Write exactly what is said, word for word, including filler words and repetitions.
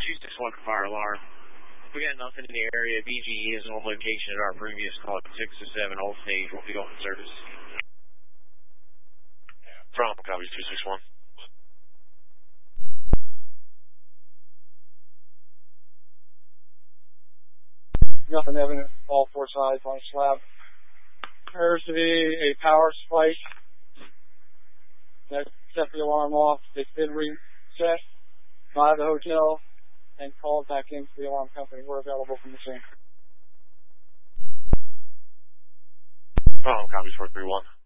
two six one for fire alarm. We got nothing in the area. B G E is on location at our previous call at six to seven. All stage will be on service. From copy two six one. Nothing evident. All four sides on slab. Appears to be a power spike. That set the alarm off. They did reset by the hotel and called back into the alarm company. We're available from the scene. From copy four three one.